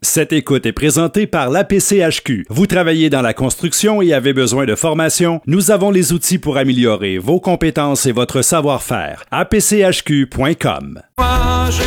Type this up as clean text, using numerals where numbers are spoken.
Cette écoute est présentée par l'APCHQ. Vous travaillez dans la construction et avez besoin de formation? Nous avons les outils pour améliorer vos compétences et votre savoir-faire. apchq.com. Moi, j'ai